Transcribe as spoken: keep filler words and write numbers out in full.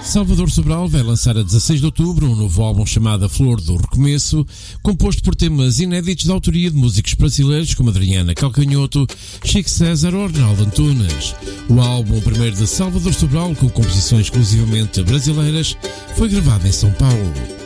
Salvador Sobral vai lançar a dezasseis de outubro um novo álbum chamado A Flor do Recomeço, composto por temas inéditos de autoria de músicos brasileiros como Adriana Calcanhoto, Chico César ou Arnaldo Antunes. O álbum, primeiro de Salvador Sobral, com composições exclusivamente brasileiras, foi gravado em São Paulo.